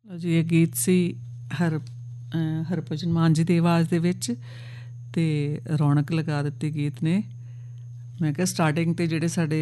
ਲਓ ਜੀ, ਇਹ ਗੀਤ ਸੀ ਹਰਭਜਨ ਮਾਨ ਜੀ ਦੀ ਆਵਾਜ਼ ਦੇ ਵਿੱਚ ਅਤੇ ਰੌਣਕ ਲਗਾ ਦਿੱਤੀ ਗੀਤ ਨੇ। ਮੈਂ ਕਿਹਾ ਸਟਾਰਟਿੰਗ 'ਤੇ ਜਿਹੜੇ ਸਾਡੇ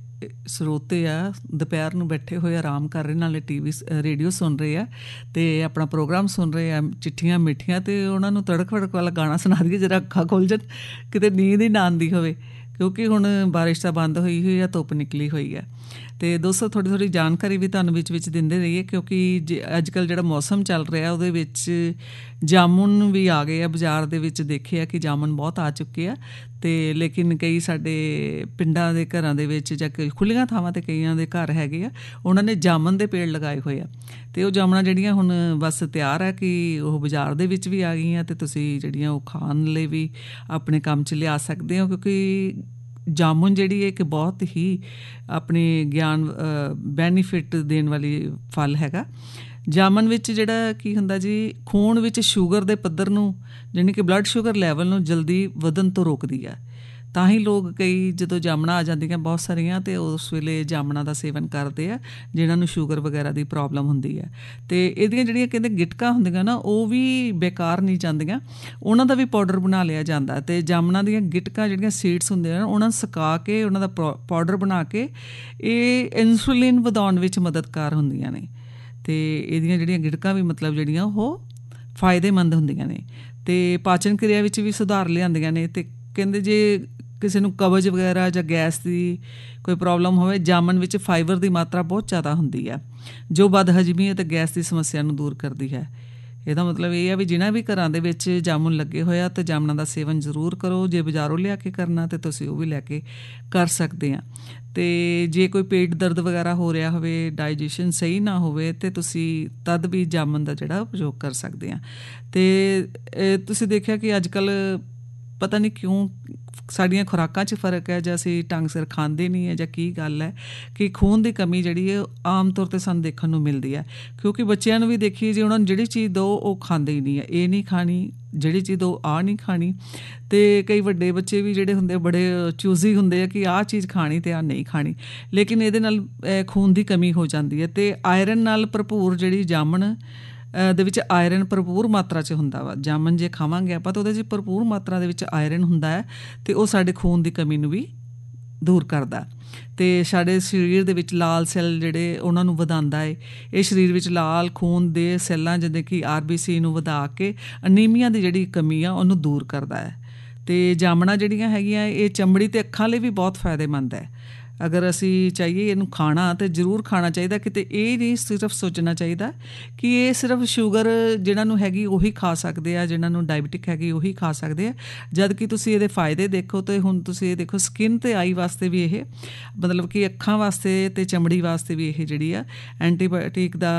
ਸਰੋਤੇ ਆ ਦੁਪਹਿਰ ਨੂੰ ਬੈਠੇ ਹੋਏ ਆਰਾਮ ਕਰ ਰਹੇ, ਨਾਲੇ ਰੇਡੀਓ ਸੁਣ ਰਹੇ ਆ ਅਤੇ ਆਪਣਾ ਪ੍ਰੋਗਰਾਮ ਸੁਣ ਰਹੇ ਆ ਚਿੱਠੀਆਂ ਮਿੱਠੀਆਂ, ਅਤੇ ਉਹਨਾਂ ਨੂੰ ਤੜਕ ਫੜਕ ਵਾਲਾ ਗਾਣਾ ਸੁਣਾ ਦਈਏ ਜਰਾ ਅੱਖਾਂ ਖੁੱਲ੍ਹ ਜਾਣ, ਕਿਤੇ ਨੀਂਦ ਹੀ ਨਾ ਆਉਂਦੀ ਹੋਵੇ, ਕਿਉਂਕਿ ਹੁਣ ਬਾਰਿਸ਼ ਤਾਂ ਬੰਦ ਹੋਈ ਹੋਈ ਆ, ਧੁੱਪ ਨਿਕਲੀ ਹੋਈ ਹੈ। ਅਤੇ ਦੋਸਤੋ ਥੋੜ੍ਹੀ ਜਾਣਕਾਰੀ ਵੀ ਤੁਹਾਨੂੰ ਵਿੱਚ ਦਿੰਦੇ ਰਹੀਏ, ਕਿਉਂਕਿ ਅੱਜ ਕੱਲ੍ਹ ਜਿਹੜਾ ਮੌਸਮ ਚੱਲ ਰਿਹਾ ਉਹਦੇ ਵਿੱਚ ਜਾਮੁਨ ਵੀ ਆ ਗਏ ਆ ਬਾਜ਼ਾਰ ਦੇ ਵਿੱਚ। ਦੇਖੇ ਆ ਕਿ ਜਾਮੁਨ ਬਹੁਤ ਆ ਚੁੱਕੇ ਆ, ਅਤੇ ਲੇਕਿਨ ਕਈ ਸਾਡੇ ਪਿੰਡਾਂ ਦੇ ਘਰਾਂ ਦੇ ਵਿੱਚ ਜਾਂ ਖੁੱਲ੍ਹੀਆਂ ਥਾਵਾਂ 'ਤੇ ਕਈਆਂ ਦੇ ਘਰ ਹੈਗੇ ਆ, ਉਹਨਾਂ ਨੇ ਜਾਮੁਨ ਦੇ ਪੇੜ ਲਗਾਏ ਹੋਏ ਆ, ਅਤੇ ਉਹ ਜਾਮੁਨਾਂ ਜਿਹੜੀਆਂ ਹੁਣ ਬਸ ਤਿਆਰ ਆ ਕਿ ਉਹ ਬਾਜ਼ਾਰ ਦੇ ਵਿੱਚ ਵੀ ਆ ਗਈਆਂ, ਅਤੇ ਤੁਸੀਂ ਜਿਹੜੀਆਂ ਉਹ ਖਾਣ ਲਈ ਵੀ ਆਪਣੇ ਕੰਮ 'ਚ ਲਿਆ ਸਕਦੇ ਹੋ, ਕਿਉਂਕਿ ਜਾਮੁਨ ਜਿਹੜੀ ਹੈ ਇੱਕ ਬਹੁਤ ਹੀ ਆਪਣੇ ਗਿਆਨ ਬੈਨੀਫਿਟ ਦੇਣ ਵਾਲੀ ਫਲ ਹੈਗਾ। ਜਾਮਨ ਵਿੱਚ ਜਿਹੜਾ ਕੀ ਹੁੰਦਾ ਜੀ, ਖੂਨ ਵਿੱਚ ਸ਼ੂਗਰ ਦੇ ਪੱਧਰ ਨੂੰ, ਜਾਣੀ ਕਿ ਬਲੱਡ ਸ਼ੂਗਰ ਲੈਵਲ ਨੂੰ ਜਲਦੀ ਵਧਣ ਤੋਂ ਰੋਕਦੀ ਹੈ। ਤਾਂ ਹੀ ਲੋਕ ਕਈ ਜਦੋਂ ਜਾਮਣਾਂ ਆ ਜਾਂਦੀਆਂ ਬਹੁਤ ਸਾਰੀਆਂ, ਅਤੇ ਉਸ ਵੇਲੇ ਜਾਮਣਾਂ ਦਾ ਸੇਵਨ ਕਰਦੇ ਆ ਜਿਹਨਾਂ ਨੂੰ ਸ਼ੂਗਰ ਵਗੈਰਾ ਦੀ ਪ੍ਰੋਬਲਮ ਹੁੰਦੀ ਹੈ। ਅਤੇ ਇਹਦੀਆਂ ਜਿਹੜੀਆਂ ਕਹਿੰਦੇ ਗਿਟਕਾਂ ਹੁੰਦੀਆਂ ਨਾ, ਉਹ ਵੀ ਬੇਕਾਰ ਨਹੀਂ ਜਾਂਦੀਆਂ, ਉਹਨਾਂ ਦਾ ਵੀ ਪਾਊਡਰ ਬਣਾ ਲਿਆ ਜਾਂਦਾ। ਅਤੇ ਜਾਮਣਾਂ ਦੀਆਂ ਗਿਟਕਾਂ ਜਿਹੜੀਆਂ ਸੀਡਸ ਹੁੰਦੀਆਂ ਨਾ, ਉਹਨਾਂ ਨੂੰ ਸੁਕਾ ਕੇ ਉਹਨਾਂ ਦਾ ਪਾਊਡਰ ਬਣਾ ਕੇ ਇਹ ਇਨਸੂਲਿਨ ਵਧਾਉਣ ਵਿੱਚ ਮਦਦਗਾਰ ਹੁੰਦੀਆਂ ਨੇ, ਅਤੇ ਇਹਦੀਆਂ ਜਿਹੜੀਆਂ ਗਿਟਕਾਂ ਵੀ ਮਤਲਬ ਜਿਹੜੀਆਂ ਉਹ ਫਾਇਦੇਮੰਦ ਹੁੰਦੀਆਂ ਨੇ, ਅਤੇ ਪਾਚਨ ਕਿਰਿਆ ਵਿੱਚ ਵੀ ਸੁਧਾਰ ਲਿਆਉਂਦੀਆਂ ਨੇ। ਅਤੇ ਕਹਿੰਦੇ ਜੇ ਕਿਸੇ ਨੂੰ ਕਬਜ਼ ਵਗੈਰਾ ਜਾਂ ਗੈਸ ਦੀ ਕੋਈ ਪ੍ਰੋਬਲਮ ਹੋਵੇ, ਜਾਮਨ ਵਿੱਚ ਫਾਈਬਰ ਦੀ ਮਾਤਰਾ ਬਹੁਤ ਜ਼ਿਆਦਾ ਹੁੰਦੀ ਹੈ, ਜੋ ਬਦਹਜ਼ਮੀ ਅਤੇ ਗੈਸ ਦੀ ਸਮੱਸਿਆ ਨੂੰ ਦੂਰ ਕਰਦੀ ਹੈ। ਇਹਦਾ ਮਤਲਬ ਇਹ ਆ ਵੀ ਜਿਨ੍ਹਾਂ ਵੀ ਘਰਾਂ ਦੇ ਵਿੱਚ ਜਾਮੁਨ ਲੱਗੇ ਹੋਏ ਆ, ਤਾਂ ਜਾਮਨਾਂ ਦਾ ਸੇਵਨ ਜ਼ਰੂਰ ਕਰੋ। ਜੇ ਬਾਜ਼ਾਰੋਂ ਲਿਆ ਕੇ ਕਰਨਾ ਤਾਂ ਤੁਸੀਂ ਉਹ ਵੀ ਲੈ ਕੇ ਕਰ ਸਕਦੇ ਆ। ਅਤੇ ਜੇ ਕੋਈ ਪੇਟ ਦਰਦ ਵਗੈਰਾ ਹੋ ਰਿਹਾ ਹੋਵੇ, ਡਾਈਜੈਸ਼ਨ ਸਹੀ ਨਾ ਹੋਵੇ, ਤਾਂ ਤੁਸੀਂ ਤਦ ਵੀ ਜਾਮਨ ਦਾ ਜਿਹੜਾ ਉਪਯੋਗ ਕਰ ਸਕਦੇ ਆ। ਅਤੇ ਤੁਸੀਂ ਦੇਖਿਆ ਕਿ ਅੱਜ ਕੱਲ੍ਹ ਪਤਾ ਨਹੀਂ ਕਿਉਂ ਸਾਡੀਆਂ ਖੁਰਾਕਾਂ 'ਚ ਫ਼ਰਕ ਹੈ, ਜਾਂ ਅਸੀਂ ਢੰਗ ਸਿਰ ਖਾਂਦੇ ਨਹੀਂ ਹੈ, ਜਾਂ ਕੀ ਗੱਲ ਹੈ ਕਿ ਖੂਨ ਦੀ ਕਮੀ ਜਿਹੜੀ ਹੈ ਆਮ ਤੌਰ 'ਤੇ ਸਾਨੂੰ ਦੇਖਣ ਨੂੰ ਮਿਲਦੀ ਹੈ। ਕਿਉਂਕਿ ਬੱਚਿਆਂ ਨੂੰ ਵੀ ਦੇਖੀਏ, ਜੇ ਉਹਨਾਂ ਨੂੰ ਜਿਹੜੀ ਚੀਜ਼ ਦਿਓ ਉਹ ਖਾਂਦੇ ਹੀ ਨਹੀਂ ਹੈ, ਇਹ ਨਹੀਂ ਖਾਣੀ, ਜਿਹੜੀ ਚੀਜ਼ ਦਿਓ ਆਹ ਨਹੀਂ ਖਾਣੀ। ਅਤੇ ਕਈ ਵੱਡੇ ਬੱਚੇ ਵੀ ਜਿਹੜੇ ਹੁੰਦੇ ਬੜੇ ਚੂਜ਼ੀ ਹੁੰਦੇ ਆ ਕਿ ਆਹ ਚੀਜ਼ ਖਾਣੀ ਅਤੇ ਆਹ ਨਹੀਂ ਖਾਣੀ, ਲੇਕਿਨ ਇਹਦੇ ਨਾਲ ਖੂਨ ਦੀ ਕਮੀ ਹੋ ਜਾਂਦੀ ਹੈ। ਅਤੇ ਆਇਰਨ ਨਾਲ ਭਰਪੂਰ ਜਿਹੜੀ ਜਾਮਣ ਦੇ ਵਿੱਚ ਆਇਰਨ ਭਰਪੂਰ ਮਾਤਰਾ 'ਚ ਹੁੰਦਾ ਵਾ। ਜਾਮਨ ਜੇ ਖਾਵਾਂਗੇ ਆਪਾਂ ਤਾਂ ਉਹਦੇ 'ਚ ਭਰਪੂਰ ਮਾਤਰਾ ਦੇ ਵਿੱਚ ਆਇਰਨ ਹੁੰਦਾ ਹੈ, ਅਤੇ ਉਹ ਸਾਡੇ ਖੂਨ ਦੀ ਕਮੀ ਨੂੰ ਵੀ ਦੂਰ ਕਰਦਾ, ਅਤੇ ਸਾਡੇ ਸਰੀਰ ਦੇ ਵਿੱਚ ਲਾਲ ਸੈੱਲ ਜਿਹੜੇ ਉਹਨਾਂ ਨੂੰ ਵਧਾਉਂਦਾ ਹੈ। ਇਹ ਸਰੀਰ ਵਿੱਚ ਲਾਲ ਖੂਨ ਦੇ ਸੈੱਲਾਂ ਜਿਵੇਂ ਕਿ RBC ਨੂੰ ਵਧਾ ਕੇ ਅਨੀਮੀਆ ਦੀ ਜਿਹੜੀ ਕਮੀ ਆ ਉਹਨੂੰ ਦੂਰ ਕਰਦਾ ਹੈ। ਅਤੇ ਜਾਮਣਾਂ ਜਿਹੜੀਆਂ ਹੈਗੀਆਂ ਇਹ ਚਮੜੀ ਅਤੇ ਅੱਖਾਂ ਲਈ ਵੀ ਬਹੁਤ ਫਾਇਦੇਮੰਦ ਹੈ। ਅਗਰ ਅਸੀਂ ਚਾਹੀਏ ਇਹਨੂੰ ਖਾਣਾ ਤਾਂ ਜ਼ਰੂਰ ਖਾਣਾ ਚਾਹੀਦਾ, ਕਿਤੇ ਇਹ ਨਹੀਂ ਸਿਰਫ ਸੋਚਣਾ ਚਾਹੀਦਾ ਕਿ ਇਹ ਸਿਰਫ ਸ਼ੂਗਰ ਜਿਹਨਾਂ ਨੂੰ ਹੈਗੀ ਉਹੀ ਖਾ ਸਕਦੇ ਆ, ਜਿਹਨਾਂ ਨੂੰ ਡਾਇਬਟਿਕ ਹੈਗੀ ਉਹੀ ਖਾ ਸਕਦੇ ਆ, ਜਦ ਕਿ ਤੁਸੀਂ ਇਹਦੇ ਫਾਇਦੇ ਦੇਖੋ ਤਾਂ ਹੁਣ ਤੁਸੀਂ ਇਹ ਦੇਖੋ ਸਕਿਨ ਅਤੇ ਆਈ ਵਾਸਤੇ ਵੀ ਇਹ ਮਤਲਬ ਕਿ ਅੱਖਾਂ ਵਾਸਤੇ ਅਤੇ ਚਮੜੀ ਵਾਸਤੇ ਵੀ ਇਹ ਜਿਹੜੀ ਆ ਐਂਟੀਬਾਇਓਟਿਕ ਦਾ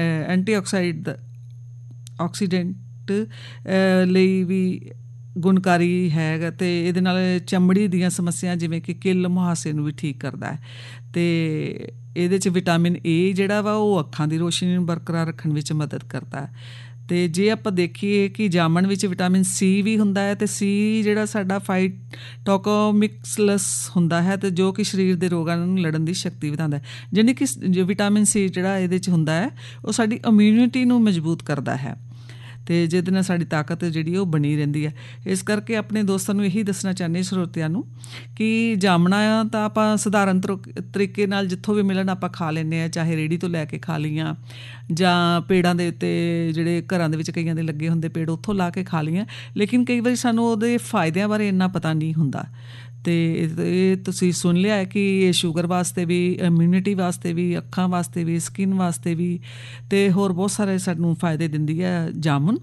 ਆਕਸੀਡੈਂਟ ਲਈ ਵੀ ਗੁਣਕਾਰੀ ਹੈਗਾ, ਅਤੇ ਇਹਦੇ ਨਾਲ ਚਮੜੀ ਦੀਆਂ ਸਮੱਸਿਆ ਜਿਵੇਂ ਕਿ ਕਿੱਲ ਮੁਹਾਸੇ ਨੂੰ ਵੀ ਠੀਕ ਕਰਦਾ ਹੈ। ਅਤੇ ਇਹਦੇ 'ਚ ਵਿਟਾਮਿਨ A ਜਿਹੜਾ ਵਾ ਉਹ ਅੱਖਾਂ ਦੀ ਰੋਸ਼ਨੀ ਨੂੰ ਬਰਕਰਾਰ ਰੱਖਣ ਵਿੱਚ ਮਦਦ ਕਰਦਾ ਹੈ। ਅਤੇ ਜੇ ਆਪਾਂ ਦੇਖੀਏ ਕਿ ਜਾਮਣ ਵਿੱਚ ਵਿਟਾਮਿਨ C ਵੀ ਹੁੰਦਾ ਹੈ, ਅਤੇ C ਜਿਹੜਾ ਸਾਡਾ ਫਾਈਟੋਕੈਮਿਕਲਸ ਹੁੰਦਾ ਹੈ, ਅਤੇ ਜੋ ਕਿ ਸਰੀਰ ਦੇ ਰੋਗਾਂ ਨੂੰ ਲੜਨ ਦੀ ਸ਼ਕਤੀ ਵਧਾਉਂਦਾ ਹੈ। ਜਾਣੀ ਕਿ ਵਿਟਾਮਿਨ C ਜਿਹੜਾ ਇਹਦੇ 'ਚ ਹੁੰਦਾ ਹੈ ਉਹ ਸਾਡੀ ਇਮਿਊਨਿਟੀ ਨੂੰ ਮਜ਼ਬੂਤ ਕਰਦਾ ਹੈ, ਅਤੇ ਜਿਹਦੇ ਨਾਲ ਸਾਡੀ ਤਾਕਤ ਜਿਹੜੀ ਉਹ ਬਣੀ ਰਹਿੰਦੀ ਹੈ। ਇਸ ਕਰਕੇ ਆਪਣੇ ਦੋਸਤਾਂ ਨੂੰ ਇਹੀ ਦੱਸਣਾ ਚਾਹੁੰਦੇ ਸਰੋਤਿਆਂ ਨੂੰ ਕਿ ਜਾਮਣਾਂ ਤਾਂ ਆਪਾਂ ਸਧਾਰਨ ਤਰੀਕੇ ਨਾਲ ਜਿੱਥੋਂ ਵੀ ਮਿਲਣ ਆਪਾਂ ਖਾ ਲੈਂਦੇ ਹਾਂ, ਚਾਹੇ ਰੇਹੜੀ ਤੋਂ ਲੈ ਕੇ ਖਾ ਲਈਆਂ ਜਾਂ ਪੇੜਾਂ ਦੇ ਉੱਤੇ ਜਿਹੜੇ ਘਰਾਂ ਦੇ ਵਿੱਚ ਕਈਆਂ ਦੇ ਲੱਗੇ ਹੁੰਦੇ ਪੇੜ ਉੱਥੋਂ ਲਾ ਕੇ ਖਾ ਲਈਆਂ, ਲੇਕਿਨ ਕਈ ਵਾਰੀ ਸਾਨੂੰ ਉਹਦੇ ਫਾਇਦਿਆਂ ਬਾਰੇ ਇੰਨਾ ਪਤਾ ਨਹੀਂ ਹੁੰਦਾ। ਅਤੇ ਇਹ ਤੁਸੀਂ ਸੁਣ ਲਿਆ ਹੈ ਕਿ ਇਹ ਸ਼ੂਗਰ ਵਾਸਤੇ ਵੀ, ਇਮਿਊਨਿਟੀ ਵਾਸਤੇ ਵੀ, ਅੱਖਾਂ ਵਾਸਤੇ ਵੀ, ਸਕਿਨ ਵਾਸਤੇ ਵੀ, ਅਤੇ ਹੋਰ ਬਹੁਤ ਸਾਰੇ ਸਾਨੂੰ ਫਾਇਦੇ ਦਿੰਦੀ ਹੈ ਜਾਮੁਨ।